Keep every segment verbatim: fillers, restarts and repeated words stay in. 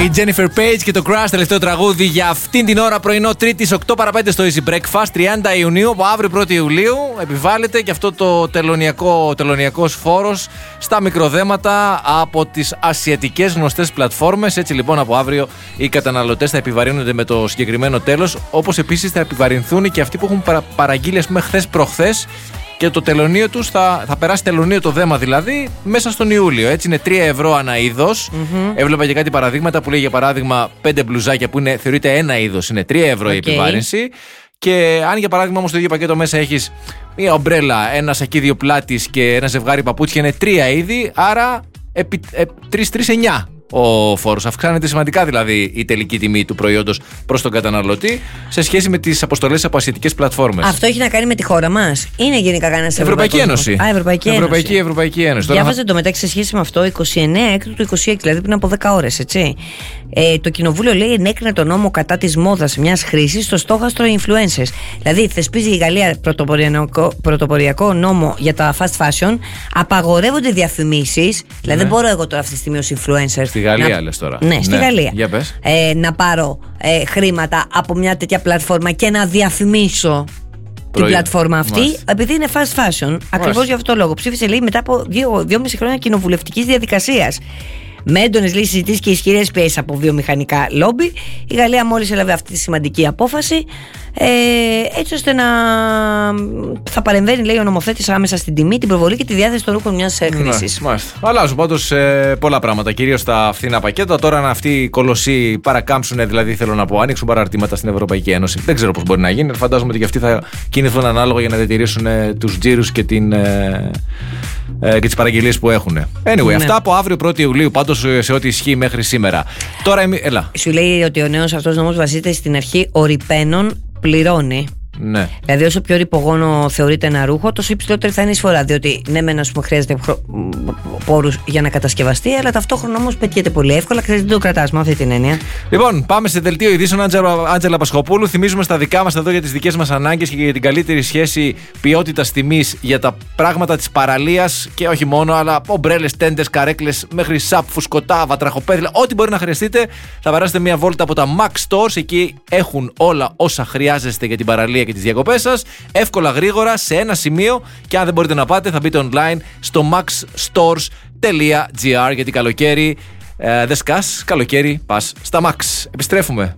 Η Jennifer Page και το Crash, τελευταίο τραγούδι για αυτήν την ώρα πρωινό Τρίτης οκτώ παρά πέντε στο Easy Breakfast. τριάντα Ιουνίου, από αύριο πρώτη Ιουλίου επιβάλλεται και αυτό το τελωνιακό, τελωνιακός φόρος στα μικροδέματα από τις ασιατικές γνωστές πλατφόρμες. Έτσι λοιπόν από αύριο οι καταναλωτές θα επιβαρύνονται με το συγκεκριμένο τέλος, όπως επίσης θα επιβαρυνθούν και αυτοί που έχουν παρα, παραγγείλει ας πούμε χθες προχθές και το τελωνείο τους θα, θα περάσει τελωνείο το δέμα δηλαδή μέσα στον Ιούλιο. Έτσι είναι τρία ευρώ ανά είδος. Mm-hmm. Έβλεπα και κάτι παραδείγματα που λέει για παράδειγμα πέντε μπλουζάκια που είναι, θεωρείται ένα είδος, είναι τρία ευρώ okay. η επιβάρυνση. Και αν για παράδειγμα όμως το ίδιο πακέτο μέσα έχεις μια ομπρέλα, ένα σακίδιο πλάτης και ένα ζευγάρι παπούτσια, είναι τρία είδη, άρα επί, ε, τρία τρία εννιά. Ο φόρος. Αυξάνεται σημαντικά δηλαδή η τελική τιμή του προϊόντος προς τον καταναλωτή σε σχέση με τις αποστολές από ασιατικές πλατφόρμες. Αυτό έχει να κάνει με τη χώρα μας? Είναι γενικά κανένα Ευρωπαϊκή Ένωση. Α, Ευρωπαϊκή Ένωση. Ευρωπαϊκή, Ευρωπαϊκή Ένωση. Διάβαζα θα... το μεταξύ σε σχέση με αυτό είκοσι εννέα έκτου του είκοσι έξι, δηλαδή πριν από δέκα ώρες, έτσι. Ε, το κοινοβούλιο λέει ενέκρινε τον νόμο κατά της μόδας μιας χρήσης στο στόχαστρο influencers. Δηλαδή θεσπίζει η Γαλλία πρωτοποριακό, πρωτοποριακό νόμο για τα fast fashion, απαγορεύονται διαφημίσεις. Ναι. Δηλαδή δεν μπορώ εγώ τώρα αυτή τη στιγμή ως influencer. Στη Γαλλία να... λες τώρα. Ναι, στη ναι. Γαλλία. Για πες. Ε, να πάρω ε, χρήματα από μια τέτοια πλατφόρμα και να διαφημίσω την πλατφόρμα αυτή, Μάλιστα. επειδή είναι fast fashion. Ακριβώς για αυτό το λόγο. Ψήφισε, λέει, μετά από δύο, δυόμιση χρόνια κοινοβουλευτικής διαδικασίας. Με έντονες λύσεις συζητήσεις και ισχυρές πιέσεις από βιομηχανικά λόμπι, η Γαλλία μόλις έλαβε αυτή τη σημαντική απόφαση, ε, έτσι ώστε να θα παρεμβαίνει, λέει, ο νομοθέτης άμεσα στην τιμή, την προβολή και τη διάθεση των ρούχων μιας χρήσης. Ναι, αλλάζουν πάντως ε, πολλά πράγματα, κυρίως τα φθηνά πακέτα. Τώρα, αν αυτοί οι κολοσσοί παρακάμψουν, δηλαδή θέλω να πω, ανοίξουν παραρτήματα στην Ευρωπαϊκή Ένωση, δεν ξέρω πώς μπορεί να γίνει. Φαντάζομαι ότι και αυτοί θα κινηθούν ανάλογα για να διατηρήσουν ε, τους τζίρους και την. Ε, και τις παραγγελίες που έχουν. Anyway, ναι. αυτά από αύριο πρώτη Ιουλίου, πάντως σε ό,τι ισχύει μέχρι σήμερα. Τώρα, εμεί, έλα. Σου λέει ότι ο νέος αυτός νόμος βασίζεται στην αρχή ο ρηπαίνων πληρώνει. Ναι. Δηλαδή, όσο πιο ρηπογόνο θεωρείται ένα ρούχο, τόσο υψηλότερη θα είναι η εισφορά. Διότι ναι, μεν ας πούμε χρειάζεται πόρους για να κατασκευαστεί, αλλά ταυτόχρονα όμως πετιέται πολύ εύκολα και δεν το κρατάς με αυτή την έννοια. Λοιπόν, πάμε σε δελτίο ειδήσεων. Άντζελα Πασχοπούλου. Θυμίζουμε στα δικά μας εδώ για τις δικές μας ανάγκες και για την καλύτερη σχέση ποιότητας τιμής για τα πράγματα της παραλίας και όχι μόνο, αλλά ομπρέλες, τέντες, καρέκλες, μέχρι σαπ, φουσκωτά, βατραχοπέδιλα. Ό,τι μπορεί να χρειαστείτε, θα περάσετε μια βόλτα από τα Max Stores. Εκεί έχουν όλα όσα χρειάζεστε για την παραλία και τις διακοπές σας, εύκολα, γρήγορα, σε ένα σημείο, και αν δεν μπορείτε να πάτε θα μπείτε online στο max stores τελεία gr, γιατί καλοκαίρι ε, δεν σκάς, καλοκαίρι πας στα Max. Επιστρέφουμε.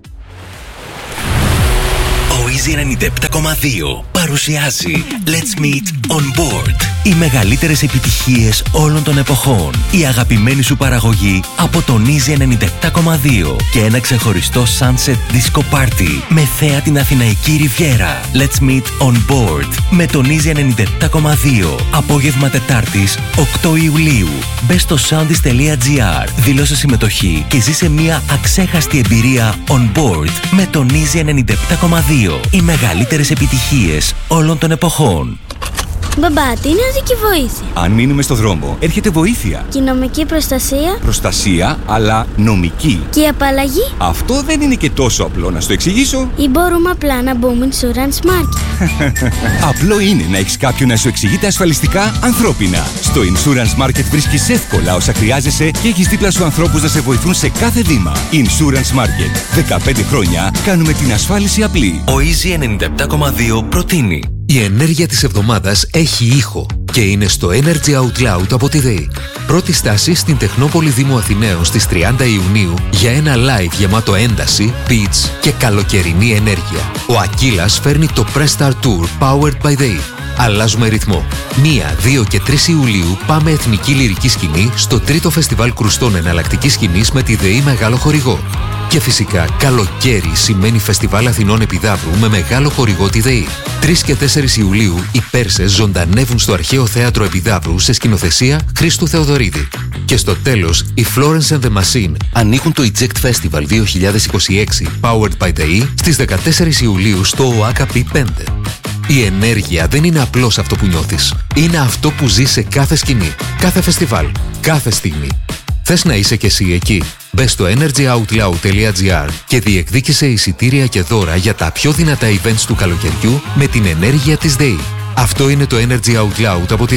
Ο Easy ενενήντα επτά κόμμα δύο παρουσιάζει Let's Meet On Board. Οι μεγαλύτερες επιτυχίες όλων των εποχών. Η αγαπημένη σου παραγωγή από τον Easy ενενήντα επτά κόμμα δύο και ένα ξεχωριστό Sunset Disco Party με θέα την Αθηναϊκή Ριβιέρα. Let's Meet On Board με τον Easy ενενήντα επτά κόμμα δύο. Απόγευμα Τετάρτης οκτώ Ιουλίου. Μπες στο soundis τελεία gr, δήλωσε συμμετοχή και ζήσε μια αξέχαστη εμπειρία on board με τον Easy ενενήντα επτά κόμμα δύο. Οι μεγαλύτερες επιτυχίες όλων των εποχών. Μπαμπά, τι είναι οδική βοήθεια? Αν μείνουμε στο δρόμο, έρχεται βοήθεια. Και η νομική προστασία? Προστασία, αλλά νομική. Και η απαλλαγή? Αυτό δεν είναι και τόσο απλό, να στο εξηγήσω. Ή μπορούμε απλά να μπούμε Insurance Market? Απλό είναι να έχεις κάποιον να σου εξηγείται ασφαλιστικά ανθρώπινα. Στο Insurance Market βρίσκεις εύκολα όσα χρειάζεσαι και έχεις δίπλα σου ανθρώπους να σε βοηθούν σε κάθε βήμα. Insurance Market. δεκαπέντε χρόνια κάνουμε την ασφάλιση απλή. Ο Easy ενενήντα επτά κόμμα δύο προτείνει. Η ενέργεια της εβδομάδας έχει ήχο και είναι στο Energy Out Loud από τη ΔΕΗ. Πρώτη στάση στην Τεχνόπολη Δήμου Αθηναίων στις τριάντα Ιουνίου για ένα live γεμάτο ένταση, beats και καλοκαιρινή ενέργεια. Ο Ακύλας φέρνει το Press Star Tour Powered by ΔΕΗ. Αλλάζουμε ρυθμό. μία, δύο και τρεις Ιουλίου πάμε Εθνική Λυρική Σκηνή στο τρίτο Φεστιβάλ Κρουστών Εναλλακτικής Σκηνής με τη ΔΕΗ Μεγάλο Χορηγό. Και φυσικά καλοκαίρι σημαίνει Φεστιβάλ Αθηνών Επιδαύρου με μεγάλο χορηγό τη ΔΕΗ. τρεις και τέσσερις Ιουλίου οι Πέρσες ζωντανεύουν στο Αρχαίο Θέατρο Επιδαύρου σε σκηνοθεσία Χρήστου Θεοδωρίδη. Και στο τέλος, οι Florence and the Machine ανοίγουν το Eject Festival δύο χιλιάδες είκοσι έξι Powered by ΔΕΗ στις δεκατέσσερις Ιουλίου στο ΟΑΚΑ πι πέντε. Η ενέργεια δεν είναι απλώς αυτό που νιώθεις. Είναι αυτό που ζεις σε κάθε σκηνή, κάθε φεστιβάλ, κάθε στιγμή. Θες να είσαι κι εσύ εκεί? Μπες στο energy out loud τελεία gr και διεκδίκησε εισιτήρια και δώρα για τα πιο δυνατά events του καλοκαιριού με την ενέργεια της ΔΕΗ. Αυτό είναι το Energy Out Loud από τη ΔΕΗ.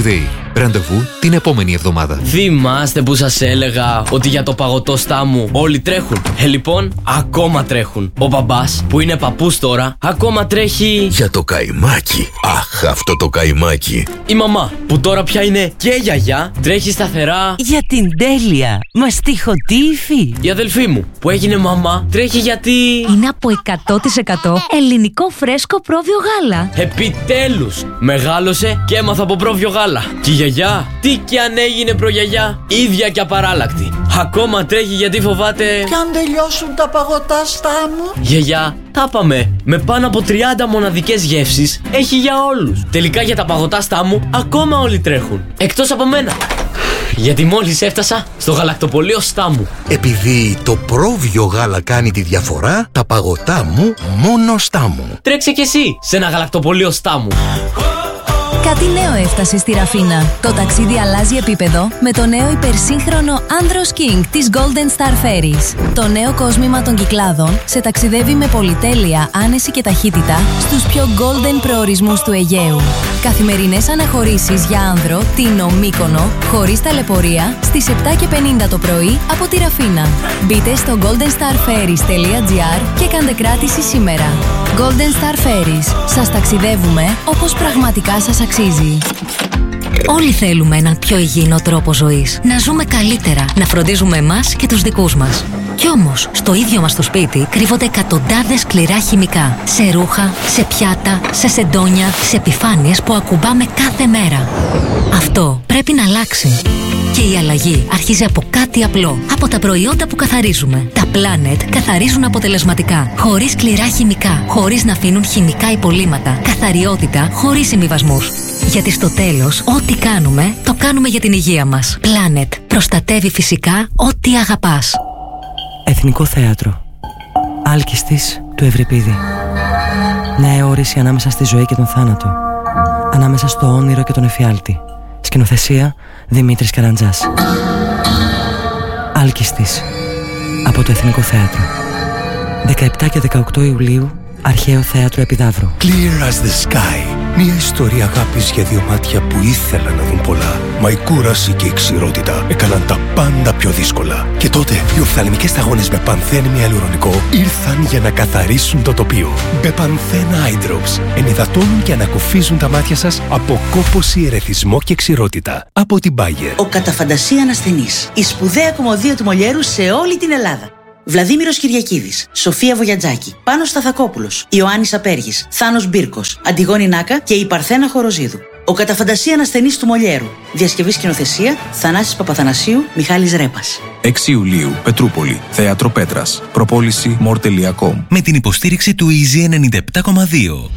Ραντεβού την επόμενη εβδομάδα. Θυμάστε που σας έλεγα ότι για το παγωτό στάμου όλοι τρέχουν? Ε, λοιπόν, ακόμα τρέχουν. Ο μπαμπάς, που είναι παππούς τώρα, ακόμα τρέχει. Για το καϊμάκι. Αχ, αυτό το καϊμάκι. Η μαμά, που τώρα πια είναι και γιαγιά, τρέχει σταθερά. Για την τέλεια. Μαστιχωτή υφή. Η αδελφή μου, που έγινε μαμά, τρέχει γιατί. Είναι από εκατό τοις εκατό ελληνικό φρέσκο πρόβιο γάλα. Επιτέλους! Μεγάλωσε και έμαθα από πρόβιο γάλα. Και η γιαγιά, τι κι αν έγινε προγιαγιά, ίδια και απαράλλακτη. Ακόμα τρέχει γιατί φοβάται. Κι αν τελειώσουν τα παγωτά στάμου. Γιαγιά, τα είπαμε. Με πάνω από τριάντα μοναδικές γεύσεις έχει για όλους. Τελικά για τα παγωτά στάμου ακόμα όλοι τρέχουν. Εκτός από μένα. Γιατί μόλις έφτασα στο γαλακτοπωλείο Στάμου. Επειδή το πρόβιο γάλα κάνει τη διαφορά, τα παγωτά μου μόνο Στάμου. Τρέξε κι εσύ σε ένα γαλακτοπωλείο Στάμου. Κάτι νέο έφτασε στη Ραφίνα. Το ταξίδι αλλάζει επίπεδο με το νέο υπερσύγχρονο Andros King της Golden Star Ferries. Το νέο κόσμημα των Κυκλάδων σε ταξιδεύει με πολυτέλεια, άνεση και ταχύτητα στους πιο golden προορισμούς του Αιγαίου. Καθημερινές αναχωρήσεις για άνδρο, Τίνο, Μύκονο, χωρίς ταλαιπωρία, στις επτά και πενήντα το πρωί από τη Ραφίνα. Μπείτε στο golden star ferries τελεία gr και κάντε κράτηση σήμερα. Golden Star Ferries. Σας ταξιδεύουμε όπως πραγματικά σας αξίζει. Όλοι θέλουμε έναν πιο υγιεινό τρόπο ζωής. Να ζούμε καλύτερα, να φροντίζουμε εμάς και τους δικούς μας. Κι όμως, στο ίδιο μας το σπίτι κρύβονται εκατοντάδες σκληρά χημικά. Σε ρούχα, σε πιάτα, σε σεντόνια, σε επιφάνειες που ακουμπάμε κάθε μέρα. Αυτό πρέπει να αλλάξει. Και η αλλαγή αρχίζει από κάτι απλό. Από τα προϊόντα που καθαρίζουμε. Τα Planet καθαρίζουν αποτελεσματικά. Χωρίς σκληρά χημικά. Χωρίς να αφήνουν χημικά υπολείμματα. Καθαριότητα χωρίς συμβιβασμούς. Γιατί στο τέλος, ό,τι κάνουμε, το κάνουμε για την υγεία μας. Planet. Προστατεύει φυσικά ό,τι αγαπάς. Εθνικό Θέατρο. Άλκηστης του Ευρυπίδη. Νέα όρηση ανάμεσα στη ζωή και τον θάνατο. Ανάμεσα στο όνειρο και τον εφιάλτη. Σκηνοθεσία Δημήτρης Καραντζάς. Άλκηστης. Από το Εθνικό Θέατρο. δεκαεπτά και δεκαοκτώ Ιουλίου, Αρχαίο Θέατρο Επιδαύρου. Clear as the sky. Μια ιστορία αγάπης για δύο μάτια που ήθελαν να δουν πολλά. Μα η κούραση και η ξηρότητα έκαναν τα πάντα πιο δύσκολα. Και τότε οι οφθαλμικές σταγόνες με πανθένη ιαλουρονικό ήρθαν για να καθαρίσουν το τοπίο. Μπεπανθέν Eye Drops ενυδατώνουν και ανακουφίζουν τα μάτια σας από κόπωση, ερεθισμό και ξηρότητα. Από την Bayer. Ο κατά φαντασία ασθενής. Η σπουδαία κομμωδία του Μολιέρου σε όλη την Ελλάδα. Βλαδίμηρος Κυριακίδης, Σοφία Βογιατζάκη, Πάνος Σταθακόπουλος, Ιωάννης Απέργης, Θάνος Μπίρκος, Αντιγόνη Νάκα και η Παρθένα Χοροζίδου. Ο κατά φαντασία ασθενής του Μολιέρου. Διασκευή σκηνοθεσία Θανάσης Παπαθανασίου, Μιχάλης Ρέπας. έξι Ιουλίου, Πετρούπολη, Θέατρο Πέτρας. Προπόληση μορ τελεία κομ. Με την υποστήριξη του Easy ενενήντα επτά κόμμα δύο.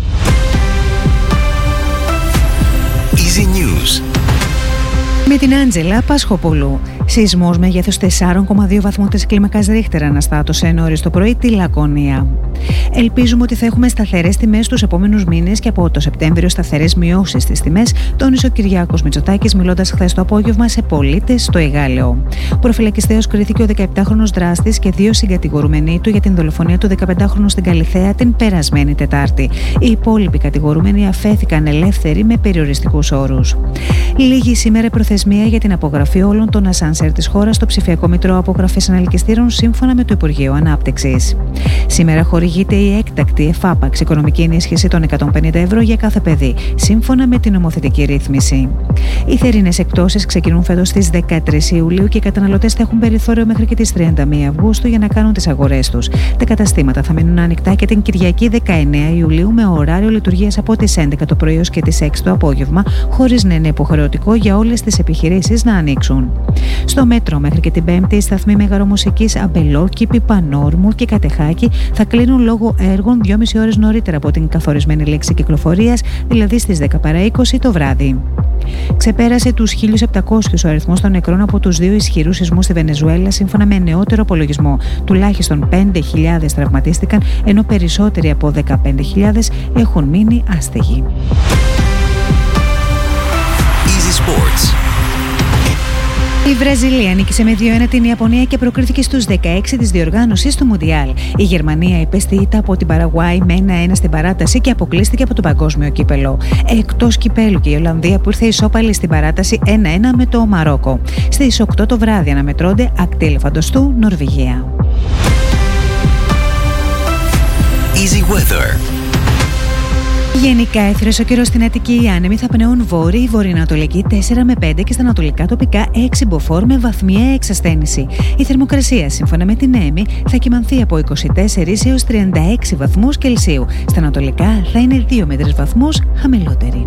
Easy News. Με την Άντζελα Πασχοπούλου. Σεισμός μεγέθους τέσσερα κόμμα δύο βαθμού της κλίμακας Ρίχτερ αναστάτωσε νωρίς το πρωί τη Λακωνία. Ελπίζουμε ότι θα έχουμε σταθερές τιμές τους επόμενους μήνες και από το Σεπτέμβριο σταθερές μειώσεις στις τιμές, τόνισε ο Κυριάκος Μητσοτάκης μιλώντας χθες το απόγευμα σε πολίτες στο Εγάλεο. Προφυλακιστέως κρίθηκε ο δεκαεπτάχρονος δράστης και δύο συγκατηγορούμενοι του για την δολοφονία του δεκαπεντάχρονου στην Καλιθέα την περασμένη Τετάρτη. Οι υπόλοιποι κατηγορούμενοι αφέθηκαν ελεύθεροι με περιοριστικούς όρους. Λίγη σήμερα προθεσμία για την απογραφή όλων των ασάνσερ της χώρας στο ψηφιακό Μητρό Απογραφής Αναλκυστήρων σύμφωνα με το Υπουργείο Ανάπτυξης. Σήμερα χορηγείται η έκτακτη εφάπαξ οικονομική ενίσχυση των εκατόν πενήντα ευρώ για κάθε παιδί, σύμφωνα με την νομοθετική ρύθμιση. Οι θερινές εκτόσεις ξεκινούν φέτος στις δεκατρείς Ιουλίου και οι καταναλωτές θα έχουν περιθώριο μέχρι και τις τριάντα μία Αυγούστου για να κάνουν τις αγορές τους. Τα καταστήματα θα μείνουν ανοιχτά και την Κυριακή δεκαεννέα Ιουλίου με ωράριο λειτουργίας από τις έντεκα το πρωί ως και τις έξι το απόγευμα, χωρίς να είναι υποχρεωτικό για όλες τις επιχειρήσεις να ανοίξουν. Στο μέτρο μέχρι και την Πέμπτη, οι σταθμοί μεγαρομουσικής Αμπελόκηπη, Πανόρμου και Κατεχάκη θα κλείνουν λόγω έργων δυόμιση ώρες νωρίτερα από την καθορισμένη λήξη κυκλοφορίας, δηλαδή στις δέκα παρά είκοσι το βράδυ. Ξεπέρασε τους χίλιους επτακόσιους ο αριθμός των νεκρών από τους δύο ισχυρούς σεισμούς στη Βενεζουέλα, σύμφωνα με νεότερο απολογισμό. Τουλάχιστον πέντε χιλιάδες τραυματίστηκαν, ενώ περισσότεροι από δεκαπέντε χιλιάδες έχουν μείνει άστεγοι. Easy Sports. Η Βραζιλία νίκησε με δύο ένα την Ιαπωνία και προκρίθηκε στους δεκαέξι της διοργάνωσης του Μουντιάλ. Η Γερμανία υπέστη ήττα από την Παραγουάη με ένα ένα στην παράταση και αποκλείστηκε από το παγκόσμιο κύπελο. Εκτός κυπέλου και η Ολλανδία που ήρθε ισόπαλη στην παράταση ένα ένα με το Μαρόκο. Στις οκτώ το βράδυ αναμετρώνται ακτή Ελεφαντοστού, Νορβηγία. Easy Weather. Γενικά έθριος ο καιρός στην Αττική. Οι άνεμοι θα πνέουν βόρειοι, βορειοανατολική τέσσερα με πέντε και στα ανατολικά τοπικά έξι μποφόρ με βαθμιαία εξασθένηση. Η θερμοκρασία, σύμφωνα με την ΕΜΗ, θα κυμανθεί από είκοσι τέσσερα έως τριάντα έξι βαθμούς Κελσίου. Στα ανατολικά θα είναι δύο με τρεις βαθμούς χαμηλότερη.